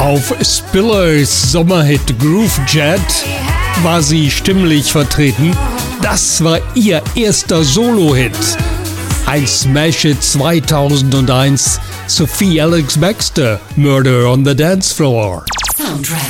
Auf Spillers Sommerhit Groove Jet war sie stimmlich vertreten. Das war ihr erster Solo-Hit. Ein Smash-Hit 2001, Sophie Alex Baxter, Murder on the Dance Floor. Soundtrack.